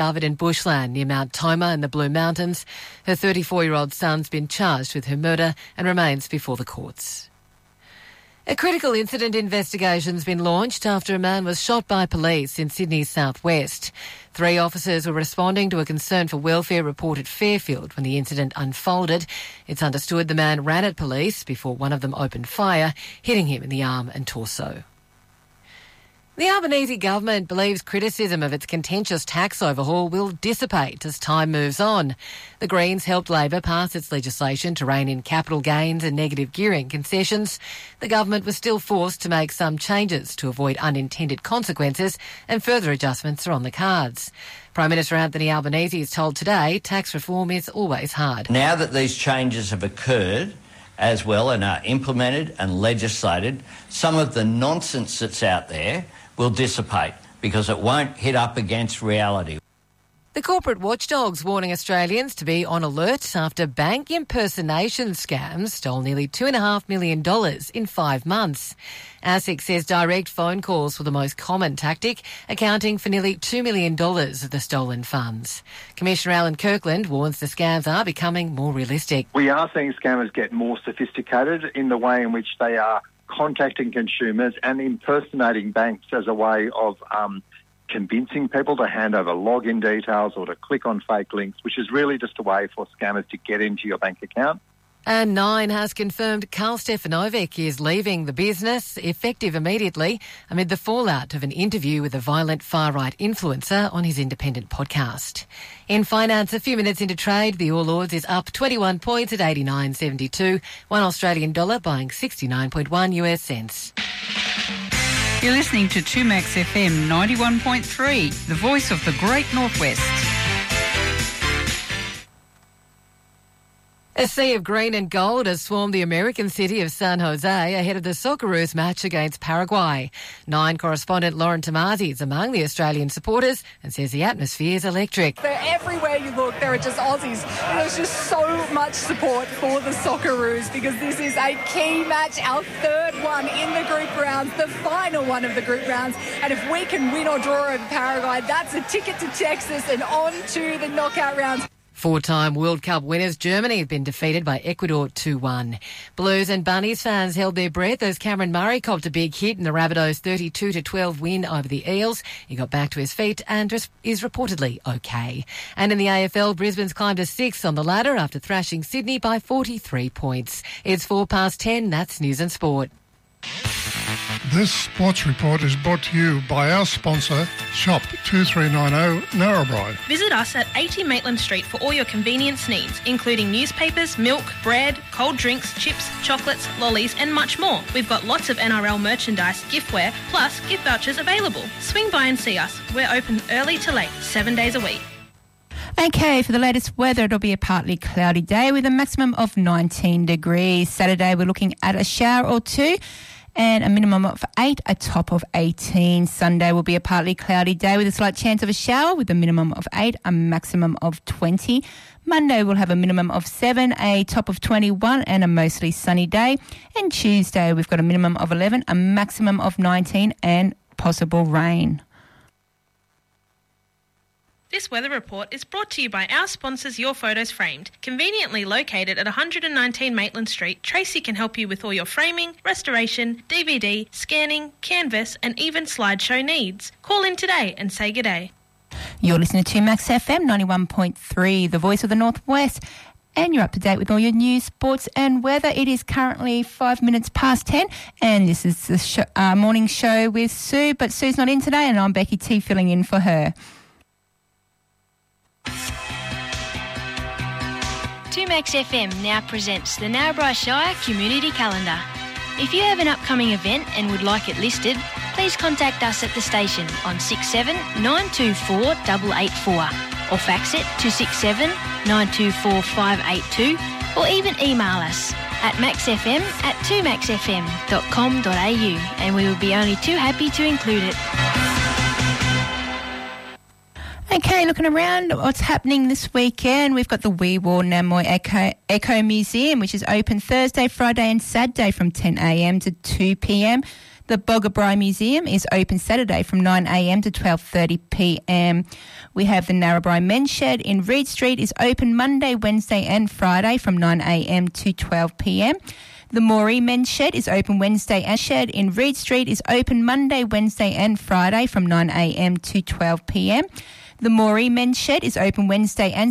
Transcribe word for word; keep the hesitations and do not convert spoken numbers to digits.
Harvard in bushland near Mount Toma in the Blue Mountains. Her thirty-four-year-old son's been charged with her murder and remains before the courts. A critical incident investigation's been launched after a man was shot by police in Sydney's southwest. Three officers were responding to a concern for welfare report at Fairfield when the incident unfolded. It's understood the man ran at police before one of them opened fire, hitting him in the arm and torso. The Albanese government believes criticism of its contentious tax overhaul will dissipate as time moves on. The Greens helped Labor pass its legislation to rein in capital gains and negative gearing concessions. The government was still forced to make some changes to avoid unintended consequences, and further adjustments are on the cards. Prime Minister Anthony Albanese is told today tax reform is always hard. Now that these changes have occurred as well and are implemented and legislated, some of the nonsense that's out there will dissipate because it won't hit up against reality. The corporate watchdog's warning Australians to be on alert after bank impersonation scams stole nearly two point five million dollars in five months. ASIC says direct phone calls were the most common tactic, accounting for nearly two million dollars of the stolen funds. Commissioner Alan Kirkland warns the scams are becoming more realistic. We are seeing scammers get more sophisticated in the way in which they are contacting consumers and impersonating banks as a way of um, convincing people to hand over login details or to click on fake links, which is really just a way for scammers to get into your bank account. And Nine has confirmed Karl Stefanovic is leaving the business, effective immediately, amid the fallout of an interview with a violent far-right influencer on his independent podcast. In finance, a few minutes into trade, the All Ords is up twenty-one points at eighty-nine seventy-two, one Australian dollar buying sixty-nine point one US cents. You're listening to two Max F M ninety-one point three, the voice of the Great Northwest. A sea of green and gold has swarmed the American city of San Jose ahead of the Socceroos match against Paraguay. Nine correspondent Lauren Tomasi is among the Australian supporters and says the atmosphere is electric. They're everywhere you look. There are just Aussies. There's just so much support for the Socceroos because this is a key match, our third one in the group rounds, the final one of the group rounds. And if we can win or draw over Paraguay, that's a ticket to Texas and on to the knockout rounds. Four-time World Cup winners Germany have been defeated by Ecuador two one. Blues and Bunnies fans held their breath as Cameron Murray copped a big hit in the Rabbitohs' thirty-two to twelve win over the Eels. He got back to his feet and is reportedly okay. And in the A F L, Brisbane's climbed to sixth on the ladder after thrashing Sydney by forty-three points. It's four past ten. That's News and Sport. This sports report is brought to you by our sponsor, Shop two three nine zero Narrabri. Visit us at eighty Maitland Street for all your convenience needs, including newspapers, milk, bread, cold drinks, chips, chocolates, lollies and much more. We've got lots of N R L merchandise, giftware, plus gift vouchers available. Swing by and see us. We're open early to late, seven days a week. Okay, for the latest weather, it'll be a partly cloudy day with a maximum of nineteen degrees. Saturday, we're looking at a shower or two and a minimum of eight, a top of eighteen. Sunday will be a partly cloudy day with a slight chance of a shower with a minimum of eight, a maximum of twenty. Monday we'll have a minimum of seven, a top of twenty-one and a mostly sunny day. And Tuesday we've got a minimum of eleven, a maximum of nineteen and possible rain. This weather report is brought to you by our sponsors Your Photos Framed. Conveniently located at one nineteen Maitland Street, Tracy can help you with all your framing, restoration, D V D, scanning, canvas and even slideshow needs. Call in today and say g'day. You're listening to Max F M ninety-one point three, the voice of the Northwest. And you're up to date with all your news, sports and weather. It is currently five minutes past ten and this is the show, uh, morning show with Sue, but Sue's not in today and I'm Becky T filling in for her. two Max F M now presents the Narrabri Shire Community Calendar. If you have an upcoming event and would like it listed, please contact us at the station on six seven nine two four eight eight four or fax it to six seven nine two four five eight two or even email us at maxfm at two max f m dot com dot a u and we will be only too happy to include it. Okay, looking around what's happening this weekend, we've got the Wee Waa Namoy Eco, Eco Museum, which is open Thursday, Friday and Saturday from ten a m to two p m. The Boggabri Museum is open Saturday from nine a m to twelve thirty p m. We have the Narrabri Men's Shed in Reed Street is open Monday, Wednesday and Friday from nine a m to twelve p m. The Moree Men's Shed is open Wednesday and Shed in Reed Street is open Monday, Wednesday and Friday from nine a m to twelve p m. The Moree Men's Shed is open Wednesday and